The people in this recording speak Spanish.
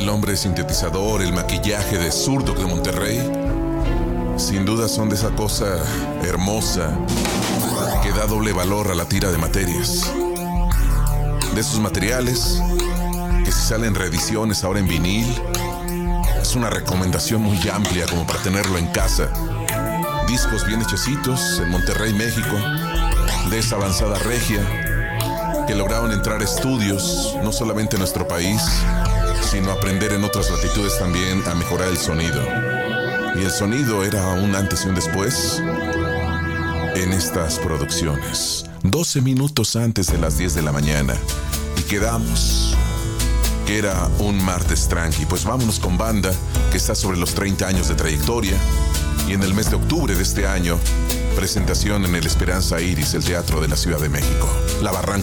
El hombre sintetizador, el maquillaje de Zurdok de Monterrey, sin duda son de esa cosa hermosa que da doble valor a la tira de materias. De esos materiales que si salen reediciones ahora en vinil, es una recomendación muy amplia como para tenerlo en casa. Discos bien hechecitos en Monterrey, México, de esa avanzada regia que lograron entrar a estudios, no solamente en nuestro país, sino aprender en otras latitudes también a mejorar el sonido. Y el sonido era un antes y un después en estas producciones. 12 minutos antes de las 10 de la mañana. Y quedamos que era un martes tranqui. Pues vámonos con banda que está sobre los 30 años de trayectoria. Y en el mes de octubre de este año, presentación en el Esperanza Iris, el Teatro de la Ciudad de México. La Barranca.